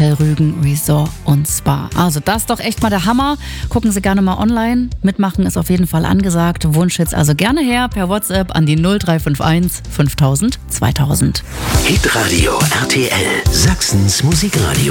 Hotel Rügen Resort und Spa. Also das ist doch echt mal der Hammer. Gucken Sie gerne mal online. Mitmachen ist auf jeden Fall angesagt. Wunschhits also gerne her per WhatsApp an die 0351 5000 2000. Hitradio RTL, Sachsens Musikradio.